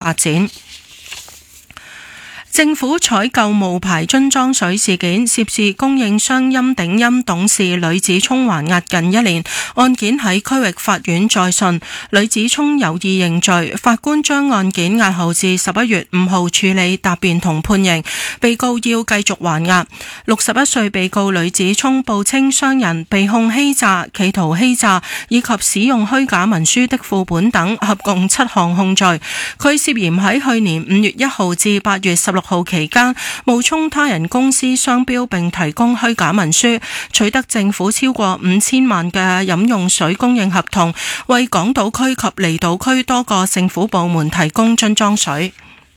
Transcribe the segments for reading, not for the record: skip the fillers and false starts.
發展。政府採購冒牌樽裝水事件，涉事供應商音鼎鑫董事呂子聰還押近1年，案件喺區域法院再訊，呂子聰有意認罪，法官將案件押後至11月5號處理答辯同判刑，被告要繼續還押。61歲被告呂子聰報稱商人，被控欺詐、企圖欺詐以及使用虛假文書的副本等，合共7項控罪。佢涉嫌喺去年5月1號至8月16號期間冒充他人公司商標並提供虛假文書，取得政府超過5000萬嘅飲用水供應合同，為港島區及離島區多個政府部門提供樽裝水。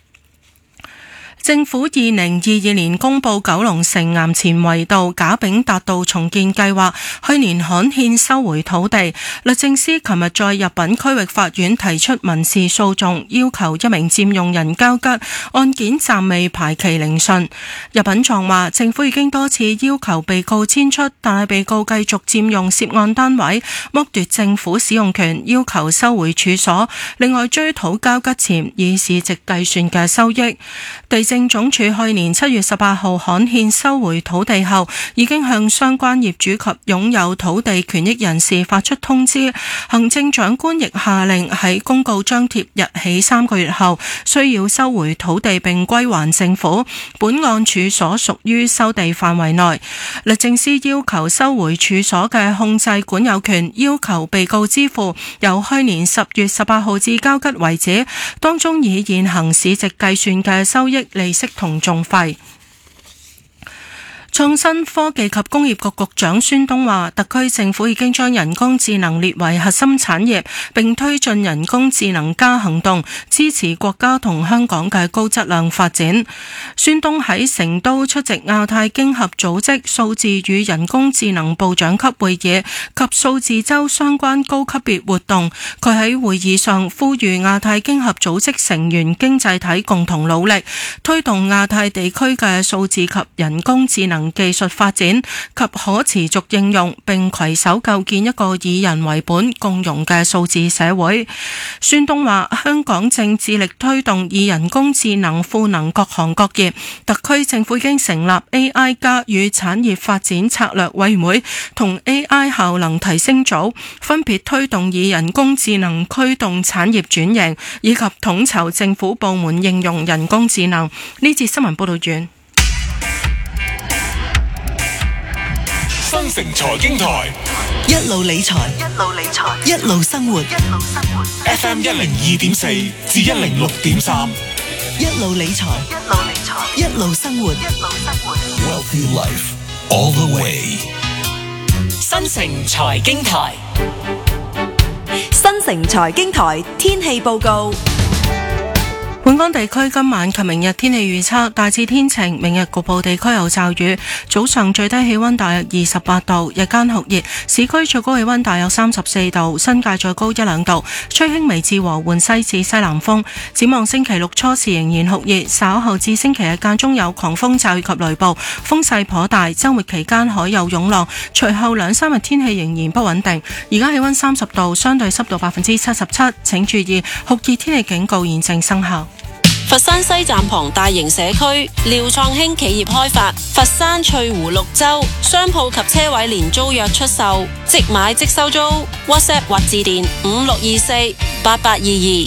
政府2022年公布九龍城衙前圍道賈炳達道重建計劃，去年刊憲收回土地。律政司琴日在入稟區域法院提出民事訴訟，要求一名佔用人交吉，案件暫未排期聆訊。入稟狀話，政府已經多次要求被告遷出，但係被告繼續佔用涉案單位，剝奪政府使用權，要求收回處所。另外追討交吉前以市值計算嘅收益。地政總署去年7月18號刊憲收回土地後，已經向相關業主及擁有土地權益人士發出通知。行政長官亦下令喺公告張貼日起3個月後，需要收回土地並歸還政府。本案處所屬於收地範圍內。律政司要求收回處所嘅控制管有權，要求被告支付由去年10月18號至交吉為止，當中以現行市值計算嘅收益、利息同訟費。創新科技及工業局局長孫東話，特區政府已經將人工智能列為核心產業，並推進人工智能加行動，支持國家同香港嘅高質量發展。孫東喺成都出席亞太經合組織數字與人工智能部長級會議及數字週相關高級別活動。佢喺會議上呼籲亞太經合組織成員經濟體共同努力，推動亞太地區嘅數字及人工智能技術發展及可持續應用，並攜手構建一個以人為本共融嘅數字社會。孫東話，香港正致力推動以人工智能賦能各行各業，特區政府已經成立 AI 加與產業發展策略委員會同 AI 效能提升組，分別推動以人工智能驅動產業轉型，以及統籌政府部門應用人工智能。呢節新聞報道完。 新城財經台一路理財，一路生活。 FM 102.4至106.3， 一路理財，一路生活。 Wealthy Life all the way。 新城財經台， 新城財經台天氣報告。 本港地區今晚及明日天氣預測大致天晴，明日局部地區有驟雨。早上最低氣溫大約28度，日間酷熱，市區最高氣溫大約34度，新界再高1-2度，吹輕微至和緩西至西南風。展望星期六初時仍然酷熱，稍後至星期日間中有狂風驟雨及雷暴，風勢頗大。週末期間海有湧浪，隨後2-3日天氣仍然不穩定。而家氣溫30度，相對濕度77%，請注意酷熱天氣警告現正生效。 佛山西站旁大型社區，廖創興企業開發，佛山翠湖綠洲商鋪及車位連租約出售，即買即收租。WhatsApp 或致電56248822。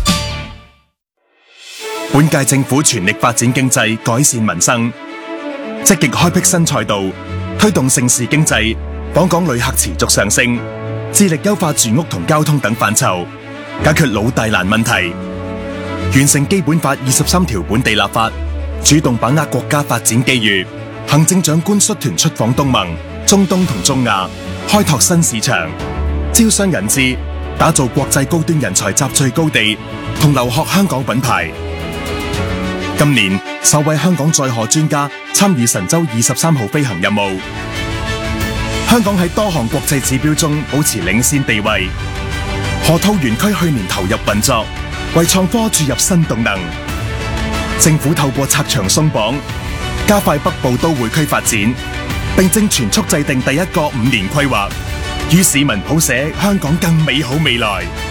本屆政府全力發展經濟，改善民生，積極開闢新賽道，推動盛事經濟，訪港旅客持續上升，致力優化住屋同交通等範疇，解決老大難問題。完成基本法23條本地立法，主動把握國家發展機遇。行政長官率團出訪東盟、中東同中亞，開拓新市場，招商引資，打造國際高端人才集聚高地同留學香港品牌。今年首位香港載荷專家參與神舟23號飛行任務。香港喺多項國際指標中保持領先地位。河套園區去年投入運作，為創科注入新動能。政府透過拆牆鬆綁，加快北部都會區發展，並正全速制定第一個5年規劃，與市民譜寫香港更美好未來。